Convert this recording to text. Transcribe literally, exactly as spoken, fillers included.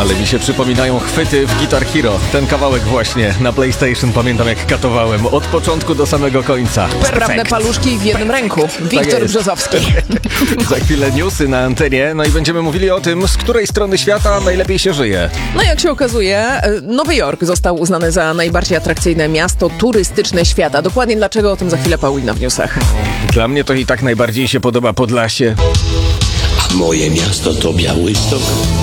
Ale mi się przypominają chwyty w Guitar Hero. Ten kawałek właśnie na PlayStation pamiętam jak katowałem od początku do samego końca. Sprawne paluszki w jednym ręku. Wiktor Tak Brzozowski. Za chwilę newsy na antenie, no i będziemy mówili o tym, z której strony świata najlepiej się żyje. No jak się okazuje, Nowy Jork został uznany za najbardziej atrakcyjne miasto turystyczne świata. Dokładnie dlaczego, o tym za chwilę Paulina w newsach. Dla mnie to i tak najbardziej się podoba Podlasie. A moje miasto to Białystok.